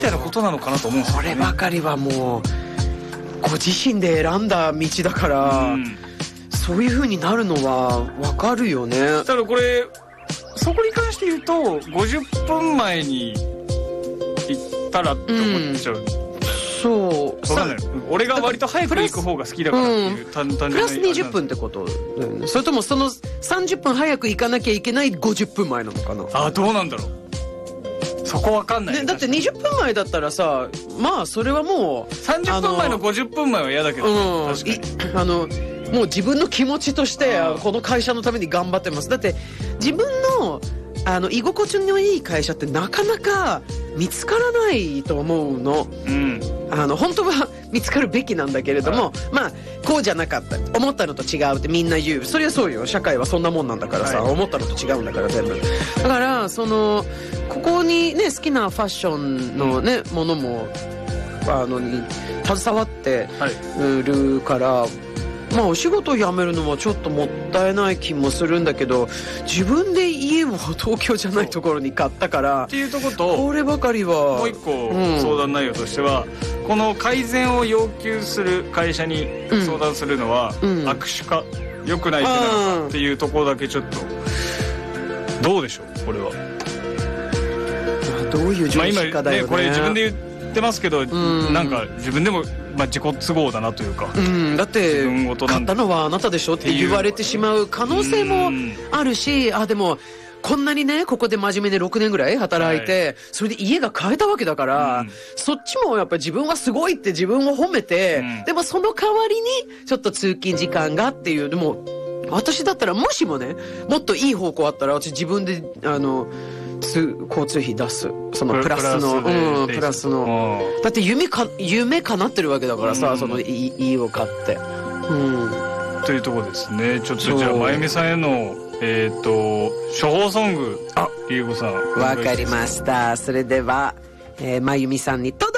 みたいなことなのかなと思うんですよね。 こればかりはもうご自身で選んだ道だから、そういう風になるのは分かるよね。 だからこれそこに関して言うと50分前に行ったらって思っちゃう、 そう分かんない。俺が割と早く行く方が好きだからっていう単純なプラス20分ってことだよね。それともその30分早く行かなきゃいけない50分前なのかな。 あ、どうなんだろう、そこ分かんない、ね、 だって20分前だったらさ、まあそれはもう 30分前の50分前は嫌だけど、ね、確かにもう自分の気持ちとしてこの会社のために頑張ってます。だって自分の居心地のいい会社ってなかなか見つからないと思うの、本当は見つかるべきなんだけれども、まあこうじゃなかった、思ったのと違うってみんな言う。そりゃそうよ、社会はそんなもんなんだからさ、思ったのと違うんだから全部。だからここにね好きなファッションのね、ものもに携わってるから、まあお仕事を辞めるのはちょっともったいない気もするんだけど、自分で家を東京じゃないところに買ったからっていうとこと、 こればかりはもう一個相談内容としては、この改善を要求する会社に相談するのは握手か良くない手なのかっていうところだけちょっとどうでしょうこれは。 どういう常識かだよね。 これ自分で言ってますけど、なんか自分でも自己都合だなというか、 だって買ったのはあなたでしょって言われてしまう可能性もあるし、でもこんなにねここで真面目で6年ぐらい働いて、それで家が買えたわけだから、そっちもやっぱり自分はすごいって自分を褒めて、でもその代わりにちょっと通勤時間がっていう。でも私だったらもしもねもっといい方向あったら私自分で交通費出す、そのプラスのだって夢叶ってるわけだからさ、その家を買って、 というところですね。ちょっとじゃあまゆみさんへの処方ソング、りゅうごさんわかりました。それではまゆみさんにと